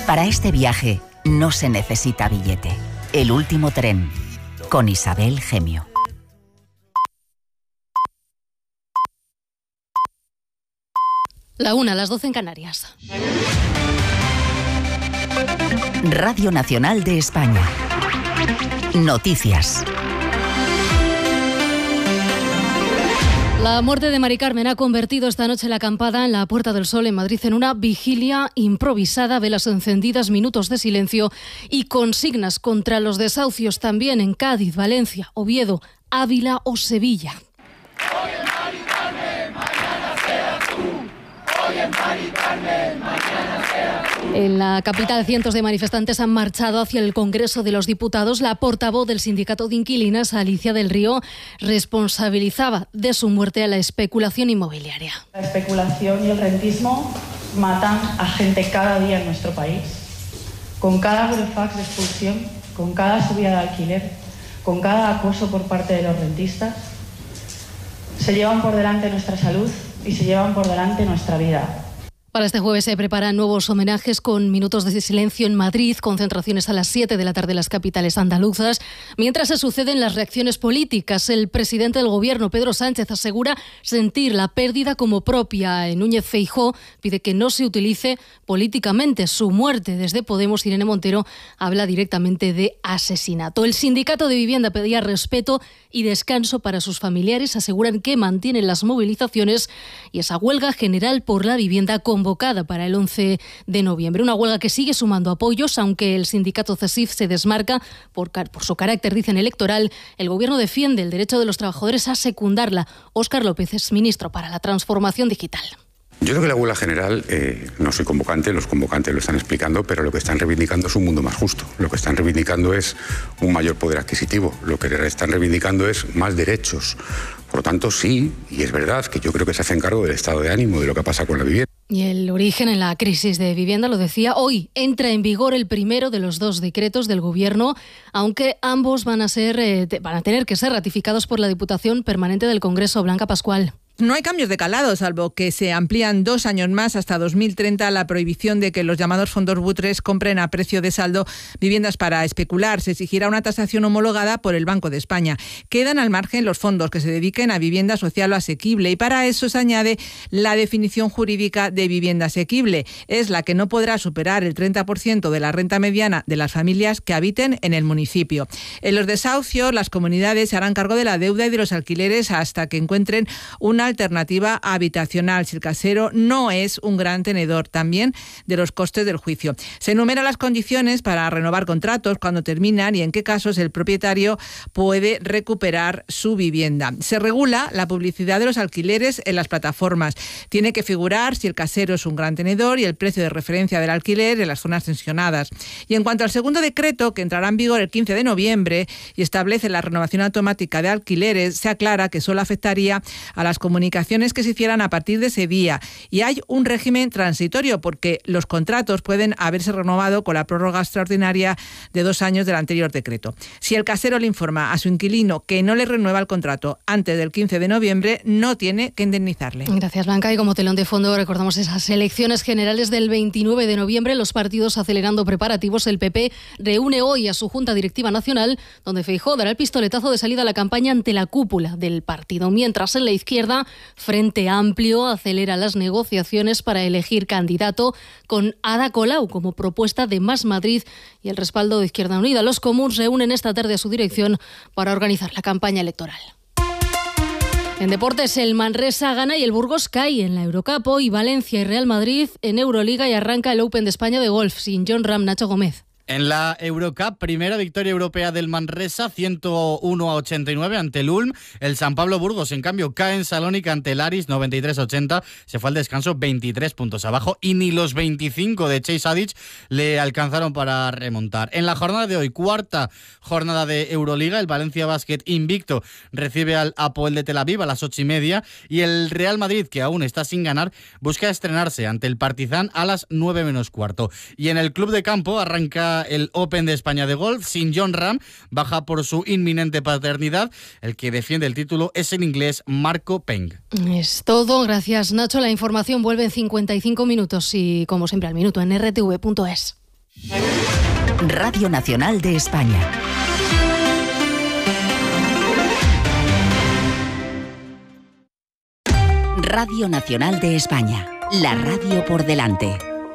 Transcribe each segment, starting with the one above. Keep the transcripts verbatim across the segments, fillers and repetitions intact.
Para este viaje no se necesita billete. El último tren, con Isabel Gemio. La una, a las doce en Canarias. Radio Nacional de España. Noticias. La muerte de Mari Carmen ha convertido esta noche la acampada en la Puerta del Sol en Madrid en una vigilia improvisada, velas encendidas, minutos de silencio y consignas contra los desahucios también en Cádiz, Valencia, Oviedo, Ávila o Sevilla. Hoy es Mari Carmen, mañana serás tú. Hoy es Mari Carmen, mañana serás tú. En la capital, cientos de manifestantes han marchado hacia el Congreso de los Diputados. La portavoz del sindicato de inquilinas, Alicia del Río, responsabilizaba de su muerte a la especulación inmobiliaria. La especulación y el rentismo matan a gente cada día en nuestro país. Con cada burofax de expulsión, con cada subida de alquiler, con cada acoso por parte de los rentistas, se llevan por delante nuestra salud y se llevan por delante nuestra vida. Para este jueves se preparan nuevos homenajes con minutos de silencio en Madrid, concentraciones a las siete de la tarde en las capitales andaluzas. Mientras se suceden las reacciones políticas, el presidente del Gobierno, Pedro Sánchez, asegura sentir la pérdida como propia. Núñez Feijóo pide que no se utilice políticamente su muerte. Desde Podemos, Irene Montero habla directamente de asesinato. El sindicato de vivienda pedía respeto y descanso para sus familiares. Aseguran que mantienen las movilizaciones y esa huelga general por la vivienda convocada para el once de noviembre. Una huelga que sigue sumando apoyos, aunque el sindicato CESIF se desmarca por, por su carácter, dicen, electoral. El Gobierno defiende el derecho de los trabajadores a secundarla. Óscar López es ministro para la Transformación Digital. Yo creo que la huelga general, eh, no soy convocante, los convocantes lo están explicando, pero lo que están reivindicando es un mundo más justo. Lo que están reivindicando es un mayor poder adquisitivo. Lo que están reivindicando es más derechos. Por lo tanto, sí, y es verdad que yo creo que se hacen cargo del estado de ánimo, de lo que pasa con la vivienda. Y el origen en la crisis de vivienda, lo decía, hoy entra en vigor el primero de los dos decretos del Gobierno, aunque ambos van a ser, eh, van a tener que ser ratificados por la Diputación Permanente del Congreso. Blanca Pascual. No hay cambios de calado, salvo que se amplían dos años más, hasta dos mil treinta, la prohibición de que los llamados fondos buitres compren a precio de saldo viviendas para especular. Se exigirá una tasación homologada por el Banco de España. Quedan al margen los fondos que se dediquen a vivienda social o asequible, y para eso se añade la definición jurídica de vivienda asequible. Es la que no podrá superar el treinta por ciento de la renta mediana de las familias que habiten en el municipio. En los desahucios, las comunidades se harán cargo de la deuda y de los alquileres hasta que encuentren una alternativa habitacional, si el casero no es un gran tenedor también de los costes del juicio. Se enumeran las condiciones para renovar contratos, cuándo terminan y en qué casos el propietario puede recuperar su vivienda. Se regula la publicidad de los alquileres en las plataformas. Tiene que figurar si el casero es un gran tenedor y el precio de referencia del alquiler en las zonas tensionadas. Y en cuanto al segundo decreto, que entrará en vigor el quince de noviembre y establece la renovación automática de alquileres, se aclara que solo afectaría a las comunidades comunicaciones que se hicieran a partir de ese día, y hay un régimen transitorio porque los contratos pueden haberse renovado con la prórroga extraordinaria de dos años del anterior decreto. Si el casero le informa a su inquilino que no le renueva el contrato antes del quince de noviembre, no tiene que indemnizarle. Gracias, Blanca. Y como telón de fondo recordamos esas elecciones generales del veintinueve de noviembre, los partidos acelerando preparativos. El P P reúne hoy a su Junta Directiva Nacional, donde Feijóo dará el pistoletazo de salida a la campaña ante la cúpula del partido, mientras en la izquierda Frente Amplio acelera las negociaciones para elegir candidato, con Ada Colau como propuesta de Más Madrid y el respaldo de Izquierda Unida. Los comuns reúnen esta tarde a su dirección para organizar la campaña electoral. En deportes, el Manresa gana y el Burgos cae en la Eurocup. Hoy Valencia y Real Madrid en Euroliga y arranca el Open de España de golf sin Jon Rahm. Nacho Gómez. En la Eurocup, primera victoria europea del Manresa, ciento uno a ochenta y nueve ante el Ulm. El San Pablo Burgos, en cambio, cae en Salónica ante el Aris, noventa y tres a ochenta. Se fue al descanso veintitrés puntos abajo y ni los veinticinco de Chase Adic le alcanzaron para remontar. En la jornada de hoy, cuarta jornada de Euroliga, el Valencia Basket invicto recibe al Hapoel de Tel Aviv a las ocho y media y el Real Madrid, que aún está sin ganar, busca estrenarse ante el Partizan a las nueve menos cuarto. Y en el club de campo arranca el Open de España de golf sin Jon Rahm, baja por su inminente paternidad. El que defiende el título es el inglés Marco Peng. Es todo, gracias Nacho. La información vuelve en cincuenta y cinco minutos y como siempre al minuto en r t v punto es. Radio Nacional de España. Radio Nacional de España. La radio por delante.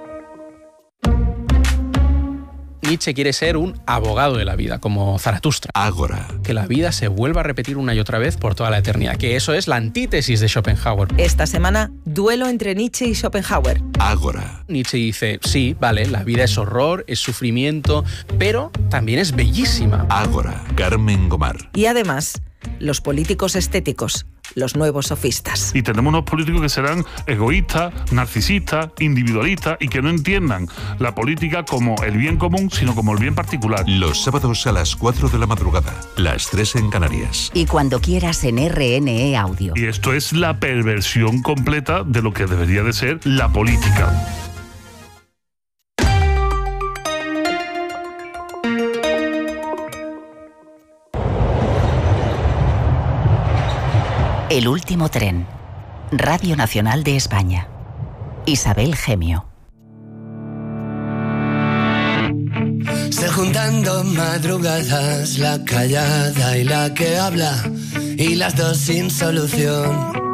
Nietzsche quiere ser un abogado de la vida, como Zaratustra. Ágora. Que la vida se vuelva a repetir una y otra vez por toda la eternidad, que eso es la antítesis de Schopenhauer. Esta semana, duelo entre Nietzsche y Schopenhauer. Ágora. Nietzsche dice, sí, vale, la vida es horror, es sufrimiento, pero también es bellísima. Ágora. Carmen Gomar. Y además, los políticos estéticos, los nuevos sofistas. Y tenemos unos políticos que serán egoístas, narcisistas, individualistas y que no entiendan la política como el bien común, sino como el bien particular. Los sábados a las cuatro de la madrugada, las tres en Canarias. Y cuando quieras en R N E Audio. Y esto es la perversión completa de lo que debería de ser la política. El último tren. Radio Nacional de España. Isabel Gemio. Se juntan dos madrugadas, la callada y la que habla, y las dos sin solución.